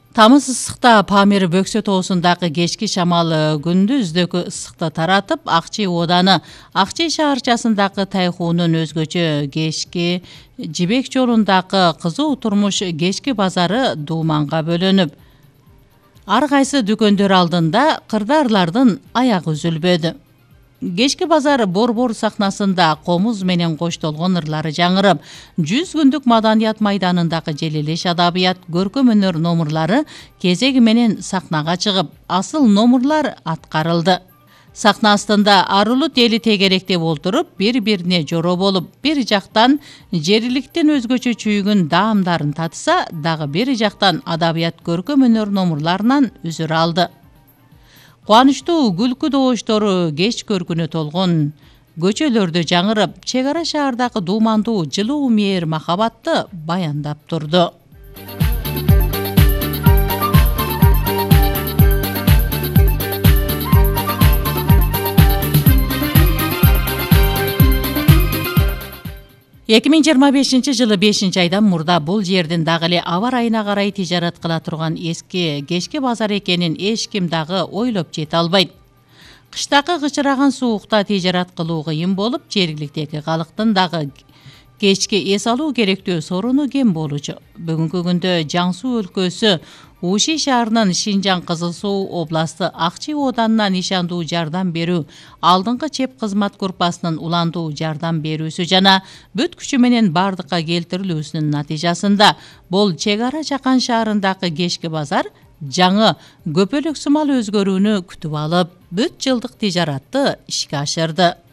Тамыз ысыкта Памир Бөксө тоосундагы кечки шамал күндүздөгү ысыкты таратып, Акчи ооданы Акчи шаарчасындагы тайхуунун өзгөчө кечки Жибек жолундагы кызуу турмуш кечки базары дууманга бөлөнүп, ар кайсы дүкөндөр алдында кырдаарлардын аягы үзүлбөдү. Кечки базар борбор сахнасында комуз менен коштолгон ырлары жаңырып, 100 күндүк маданият майданындагы желилеш адабият көркөм өнөр номурлары кезеги менен сахнага чыгып, асыл номурлар аткарылды. Сахна астында арулут эли тегеректеп олтуруп, бири-бирине жоро болуп, бир жактан жергиликтин өзгөчө чүйгүн даамдарын татса, дагы бир жактан адабият көркөм өнөр номурларынан үзүр алды. Кубанычтуу күлкү добоштору кеч көркүнө толгон көчөлөрдө жаңырып, чек ара шаардагы дуумандуу жылуу мээр махабатты баяндап турду. 2025 жылы 5-айдан мурда бул жердин дагы эле аба ырайына карай тижарат кыла турган эски кечки базар экенин эч ким дагы ойлоп жете албайт. Кыштагы кычыраган суукта тижарат кылуу кыйын болуп, жергиликтеги калктын дагы кечки эс алуу керектүү сорону кем болчу. Бүгүнкү күндө Жang Суу өлкөсү Уши шаарынын Шинжаң Кызыл Суу областы Акчи ооданынан ишандуу жардам берүү, алдыңкы чеп кызмат группасынын уландуу жардам берүүсү жана бүт күчү менен бардыкка келтирилүүсүнүн натыйжасында бул чек ара Жакан шаарындагы кечки базар жаңы көпөлөк сымал өзгөрүүнү күтүп алып, бүт жылдык тижаратты ишке ашырды.